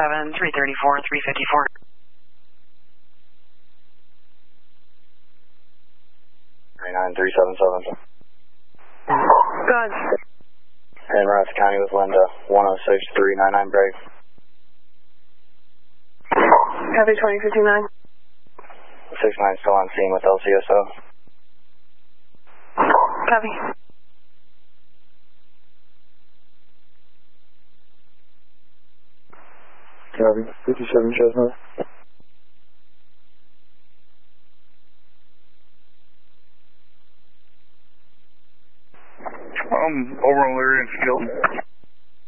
334, 354. 39377. God. In Rice County with Linda, 106399 break. Copy 2059. 69 still on scene with LCSO. Copy. Copy. 57 Chestnut. Over on Larry and Skelton.